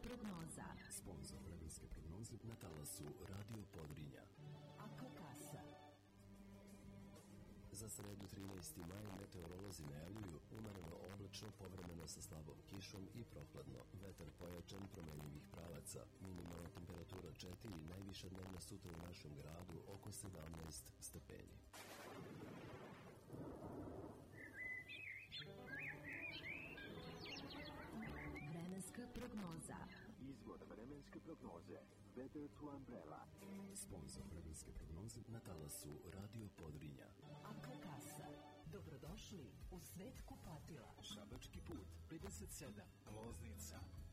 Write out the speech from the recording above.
prognoza. Sponzor vremenske prognoze na talasu Radio Podrinja. Akokasa. Za sredu 13. maj meteorolozi najavljuju umereno oblačno, povremeno sa slabom kišom i prohladno. Vetar pojačan, promenljivih pravaca. Minimalna temperatura 4, najviša dnevna sutra u našem gradu oko 17 stepeni. Vremenska prognoza. Izvor vremenske prognoze. Weather to Umbrella. Sponzor vremenske prognoze na talasu Radio Podrinja. Akokasa. Dobrodošli u svet kupatila. Šabački put 57, Loznica,